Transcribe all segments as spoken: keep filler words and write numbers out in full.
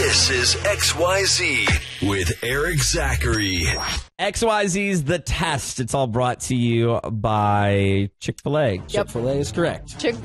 This is X Y Z with Eric Zachary. X Y Z's The Test. It's all brought to you by Chick-fil-A. Yep. Chick-fil-A is correct. Chick.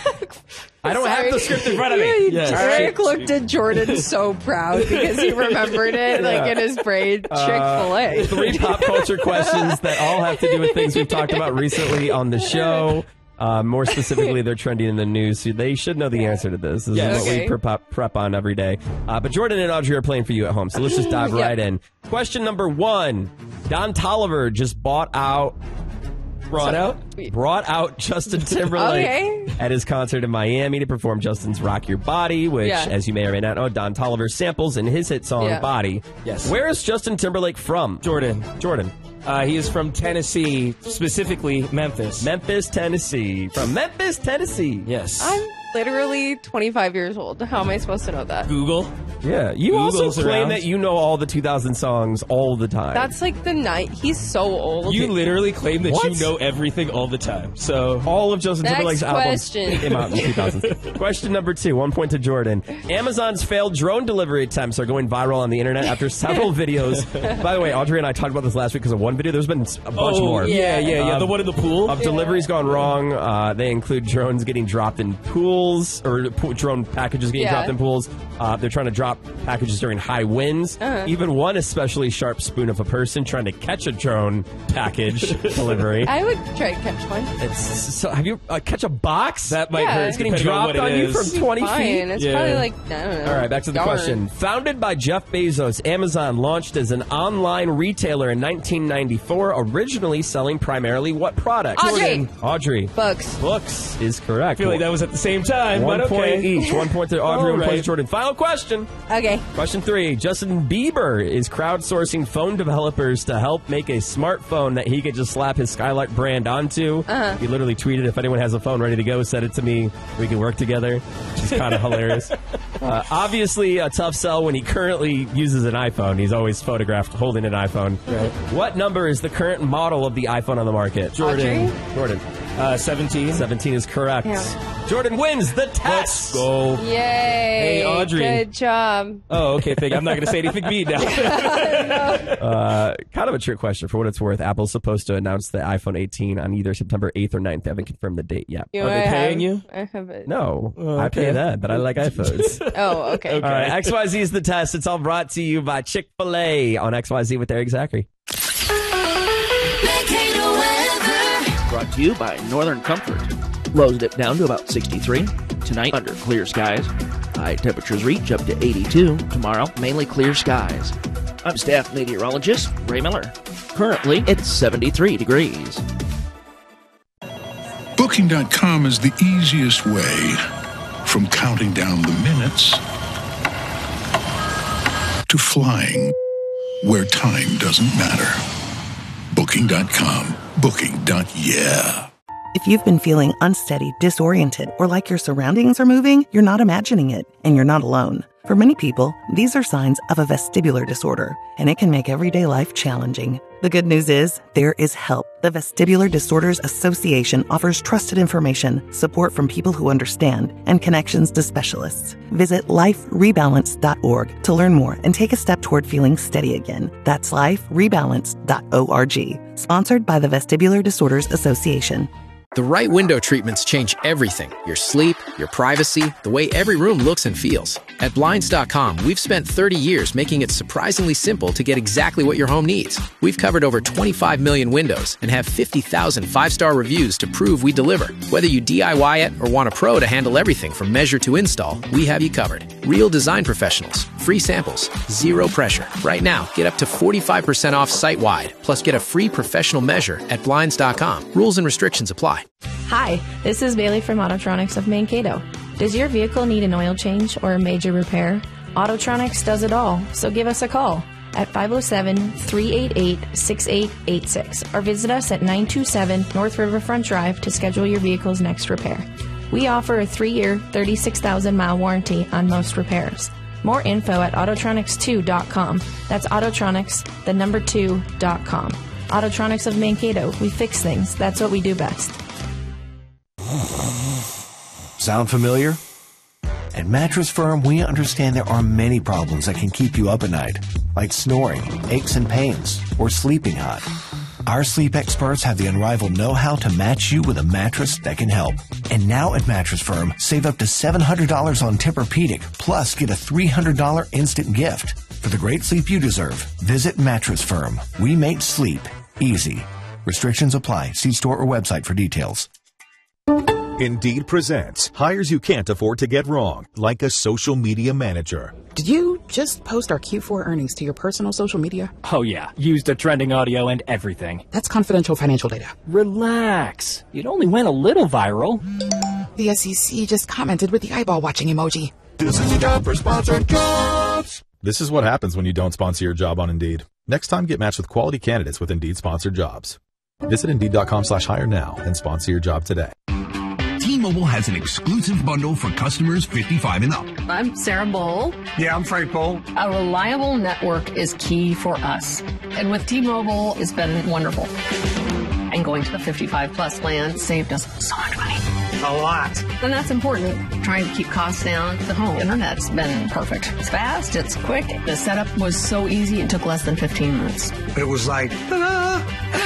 I don't Sorry. have the script in front of me. Yes. Eric looked at Jordan so proud because he remembered it, like in his brain. Chick-fil-A. Uh, three pop culture questions that all have to do with things we've talked about recently on the show. Uh, more specifically, they're trending in the news, so they should know the answer to this. This Yes. is what Okay. we prep, prep on every day. Uh, but Jordan and Audrey are playing for you at home, so let's just dive Yep. right in. Question number one. Don Toliver just bought out... Brought out? Brought out Justin Timberlake Okay. at his concert in Miami to perform Justin's Rock Your Body, which, Yeah. as you may or may not know, Don Toliver samples in his hit song Yeah. Body. Yes. Where is Justin Timberlake from? Jordan. Jordan. Uh, he is from Tennessee, specifically Memphis. Memphis, Tennessee. From Memphis, Tennessee. yes. I'm literally twenty-five years old. How am I supposed to know that? Google. Yeah. You Google's also claim around. that you know all the two thousand songs all the time. That's like the night. He's so old. You literally claim that What? you know everything all the time. So all of Justin Next Timberlake's question. albums came out in two thousand. Question number two, one point to Jordan. Amazon's failed drone delivery attempts are going viral on the internet after several videos. By the way, Audrey and I talked about this last week because of one video. There's been a bunch oh, more. Yeah, yeah, yeah. Um, the one in the pool. Of deliveries gone wrong. Uh, they include drones getting dropped in pools, or po- drone packages getting Yeah. dropped in pools. Uh, they're trying to drop packages during high winds. Uh-huh. Even one especially sharp spoon of a person trying to catch a drone package delivery. I would try to catch one. It's so. Have you uh, catch a box? that might Yeah. hurt. It's getting depending on dropped what on it you is. from twenty Fine. feet. It's Yeah. probably like, I don't know. All right, back to the Darn. question. Founded by Jeff Bezos, Amazon launched as an online retailer in nineteen ninety-four, originally selling primarily what product? Audrey. Jordan. Audrey. Books. Books is correct. I feel like that was at the same time. One but point okay. each. One point to Audrey, All one point to right. Jordan. Final question. Okay. Question three. Justin Bieber is crowdsourcing phone developers to help make a smartphone that he could just slap his Skylark brand onto. Uh-huh. He literally tweeted, if anyone has a phone ready to go, send it to me. We can work together. Which is kind of hilarious. Uh, obviously, a tough sell when he currently uses an iPhone. He's always photographed holding an iPhone. Right. What number is the current model of the iPhone on the market? Jordan. Audrey? Jordan. Uh, seventeen. seventeen is correct. Yeah. Jordan wins the test. Let's go. Yay. Hey, Audrey. Good job. Oh, okay. Fig. I'm not going to say anything mean now. Uh, kind of a trick question for what it's worth. Apple's supposed to announce the iPhone eighteen on either September eighth or ninth. They haven't confirmed the date yet. You Are know, they I paying have, you? I have it. No, Oh, I okay. pay that, but I like iPhones. Oh, okay. All right, X Y Z is the test. It's all brought to you by Chick-fil-A on X Y Z with Eric Zachary. Brought to you by Northern Comfort. Lows dip down to about sixty-three. Tonight, under clear skies. High temperatures reach up to eighty-two. Tomorrow, mainly clear skies. I'm staff meteorologist Ray Miller. Currently, it's seventy-three degrees. Booking dot com is the easiest way from counting down the minutes to flying where time doesn't matter. Booking dot com. Booking. Yeah. If you've been feeling unsteady, disoriented, or like your surroundings are moving, you're not imagining it, and you're not alone. For many people, these are signs of a vestibular disorder, and it can make everyday life challenging. The good news is, there is help. The Vestibular Disorders Association offers trusted information, support from people who understand, and connections to specialists. Visit life rebalance dot org to learn more and take a step toward feeling steady again. That's life rebalance dot org. Sponsored by the Vestibular Disorders Association. The right window treatments change everything. Your sleep, your privacy, the way every room looks and feels. At Blinds dot com, we've spent thirty years making it surprisingly simple to get exactly what your home needs. We've covered over twenty-five million windows and have fifty thousand five-star reviews to prove we deliver. Whether you D I Y it or want a pro to handle everything from measure to install, we have you covered. Real design professionals, free samples, zero pressure. Right now, get up to forty-five percent off site-wide, plus get a free professional measure at Blinds dot com. Rules and restrictions apply. Hi, this is Bailey from Autotronics of Mankato. Does your vehicle need an oil change or a major repair? Autotronics does it all, so give us a call at five oh seven, three eight eight, six eight eight six or visit us at nine two seven North Riverfront Drive to schedule your vehicle's next repair. We offer a three-year, thirty-six thousand mile warranty on most repairs. More info at autotronics two dot com. That's Autotronics, the number two, dot com. Autotronics of Mankato. We fix things. That's what we do best. Sound familiar? At Mattress Firm, we understand there are many problems that can keep you up at night, like snoring, aches and pains, or sleeping hot. Our sleep experts have the unrivaled know-how to match you with a mattress that can help. And now at Mattress Firm, save up to seven hundred dollars on Tempur-Pedic, plus get a three hundred dollars instant gift. For the great sleep you deserve, visit Mattress Firm. We make sleep easy. Restrictions apply. See store or website for details. Indeed presents hires you can't afford to get wrong, like a social media manager. Did you just post our Q four earnings to your personal social media? Oh yeah, used the trending audio and everything. That's confidential financial data. Relax. It only went a little viral. The S E C just commented with the eyeball watching emoji. This is a job for sponsored jobs. This is what happens when you don't sponsor your job on Indeed. Next time, get matched with quality candidates with Indeed sponsored jobs. Visit Indeed.com slash hire now and sponsor your job today. T-Mobile has an exclusive bundle for customers fifty-five and up. I'm Sarah Bowl. Yeah, I'm Frank Bowl. A reliable network is key for us. And with T-Mobile, it's been wonderful. And going to the fifty-five plus plan saved us so much money. A lot. And that's important. Trying to keep costs down. The home internet's been perfect. It's fast, it's quick. The setup was so easy, it took less than fifteen minutes. It was like, ta-da!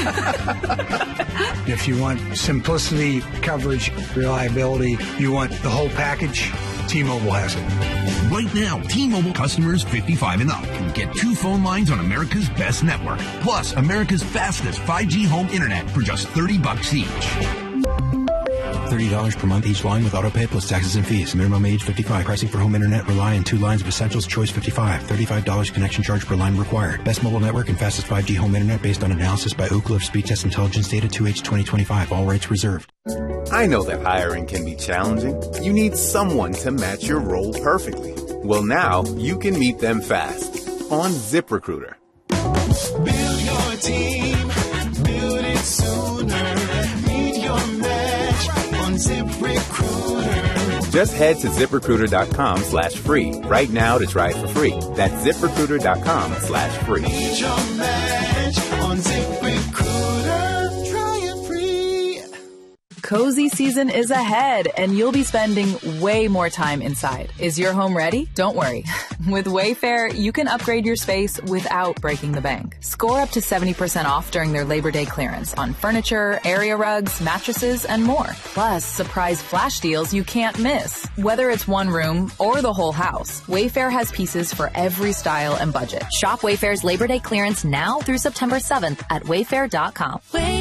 If you want simplicity, coverage, reliability, you want the whole package, T-Mobile has it. Right now, T-Mobile customers fifty-five and up can get two phone lines on America's best network, plus America's fastest five G home internet for just thirty bucks each. thirty dollars per month each line with autopay plus taxes and fees. Minimum age fifty-five. Pricing for home internet rely on two lines of Essentials. Choice fifty-five. thirty-five dollars connection charge per line required. Best mobile network and fastest five G home internet based on analysis by Ookla of Speed Test Intelligence data two H twenty twenty-five. All rates reserved. I know that hiring can be challenging. You need someone to match your role perfectly. Well, now you can meet them fast on ZipRecruiter. Build your team. Build it sooner. Meet your match on ZipRecruiter. Just head to ZipRecruiter.com slash free right now to try it for free. That's ZipRecruiter.com slash free. Meet your match on ZipRecruiter. Try it free. Cozy season is ahead, and you'll be spending way more time inside. Is your home ready? Don't worry. With Wayfair, you can upgrade your space without breaking the bank. Score up to seventy percent off during their Labor Day clearance on furniture, area rugs, mattresses, and more. Plus, surprise flash deals you can't miss. Whether it's one room or the whole house, Wayfair has pieces for every style and budget. Shop Wayfair's Labor Day clearance now through September seventh at wayfair dot com.